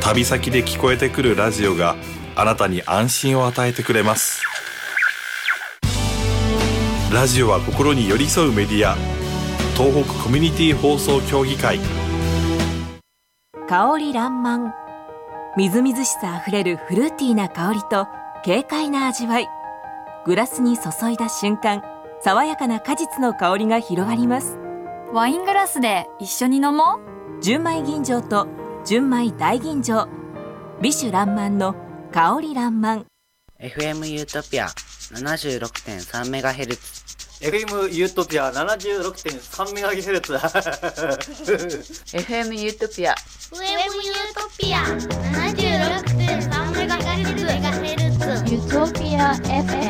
旅先で聞こえてくるラジオがあなたに安心を与えてくれます。ラジオは心に寄り添うメディア、東北コミュニティ放送協議会。 香り爛漫、みずみずしさあふれるフルーティーな香りと軽快な味わい。グラスに注いだ瞬間、爽やかな果実の香りが広がります。 ワイングラスで一緒に飲もう。 純米吟醸と純米大吟醸、美酒爛漫の香り爛漫。 FM ユートピア 76.3MHz、 FM ユートピア 76.3MHz FM ユートピア FM ユートピア 76.3MHz ユートピア FM